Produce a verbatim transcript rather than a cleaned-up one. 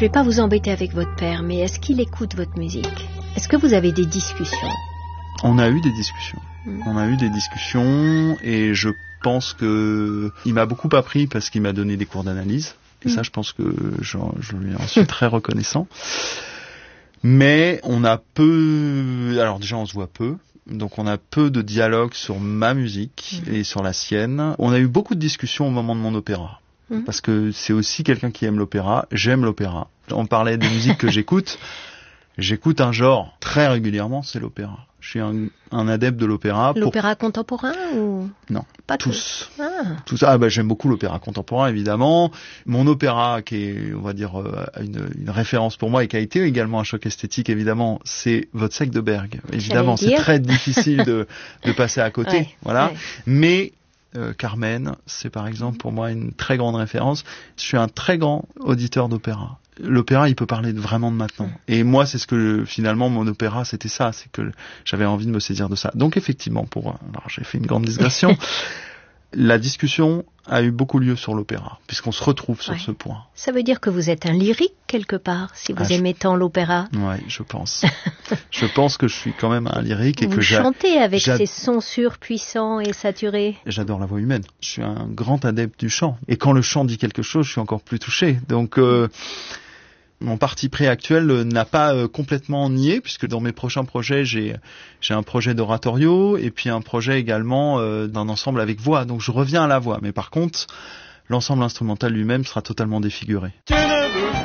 vais pas vous embêter avec votre père, mais est-ce qu'il écoute votre musique? Est-ce que vous avez des discussions? On a eu des discussions. Mmh. On a eu des discussions et je pense que il m'a beaucoup appris parce qu'il m'a donné des cours d'analyse. Et mmh. ça, je pense que je, je lui en suis très reconnaissant. Mais on a peu... Alors déjà, on se voit peu. Donc on a peu de dialogue sur ma musique mmh. et sur la sienne. On a eu beaucoup de discussions au moment de mon opéra. Mmh. Parce que c'est aussi quelqu'un qui aime l'opéra. J'aime l'opéra. On parlait des musiques que j'écoute. J'écoute un genre très régulièrement, c'est l'opéra. Je suis un, un adepte de l'opéra. L'opéra pour... contemporain ou non, pas tous. Ah. Tous. Ah bah j'aime beaucoup l'opéra contemporain évidemment. Mon opéra qui est, on va dire, euh, une, une référence pour moi et qui a été également un choc esthétique évidemment, c'est Wozzeck de Berg. Évidemment, c'est très difficile de, de passer à côté, ouais, voilà. Ouais. Mais euh, Carmen, c'est par exemple pour moi une très grande référence. Je suis un très grand auditeur d'opéra. L'opéra, il peut parler vraiment de maintenant. Et moi, c'est ce que, finalement, mon opéra, c'était ça. C'est que j'avais envie de me saisir de ça. Donc, effectivement, pour, alors, j'ai fait une grande digression. La discussion a eu beaucoup lieu sur l'opéra, puisqu'on se retrouve sur ouais. ce point. Ça veut dire que vous êtes un lyrique, quelque part, si vous ah, aimez je... tant l'opéra. Oui, je pense. Je pense que je suis quand même un lyrique. Et vous que chantez avec j'a... ces sons surpuissants et saturés. J'adore la voix humaine. Je suis un grand adepte du chant. Et quand le chant dit quelque chose, je suis encore plus touché. Donc... Euh, mon parti pris actuel n'a pas euh, complètement nié, puisque dans mes prochains projets, j'ai j'ai un projet d'oratorio et puis un projet également euh, d'un ensemble avec voix. Donc je reviens à la voix. Mais par contre, l'ensemble instrumental lui-même sera totalement défiguré.